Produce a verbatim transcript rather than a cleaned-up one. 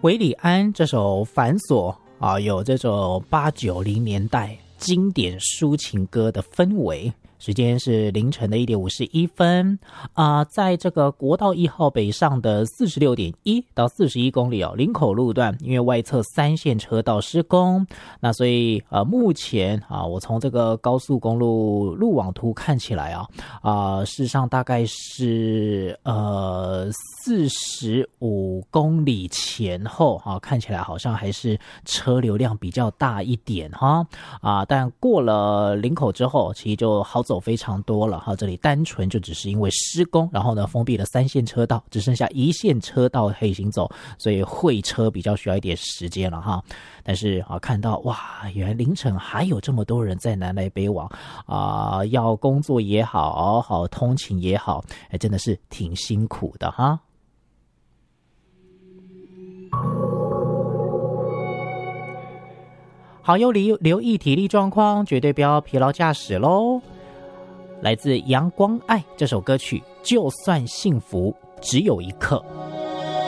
韦礼安这首《繁琐》啊，有这种八九零年代经典抒情歌的氛围。时间是凌晨的一点五十一分啊、呃，在这个国道一号北上的四十六点一到四十一公里哦，林口路段因为外侧三线车道施工，那所以呃目前啊，我从这个高速公路路网图看起来啊啊、呃，事实上大概是呃四十五公里前后啊，看起来好像还是车流量比较大一点哈啊，但过了林口之后，其实就好走非常多了哈，这里单纯就只是因为施工，然后呢封闭了三线车道，只剩下一线车道可以行走，所以会车比较需要一点时间了哈。但是啊，看到哇，原来凌晨还有这么多人在南来北往啊，要工作也好，好通勤也好，哎，真的是挺辛苦的哈。好，要留留意体力状况，绝对不要疲劳驾驶咯。来自阳光爱这首歌曲，就算幸福只有一刻。